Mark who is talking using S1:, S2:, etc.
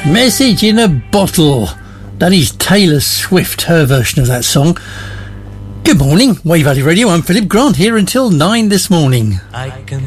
S1: Message in a Bottle. That is Taylor Swift, her version of that song. Good morning, Wave Valley Radio. I'm Philip Grant, here until 9 this morning.
S2: I can